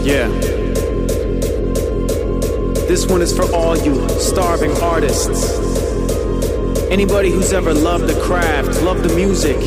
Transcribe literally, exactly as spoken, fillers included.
Yeah. This one is for all you starving artists. Anybody who's ever loved the craft, loved the music,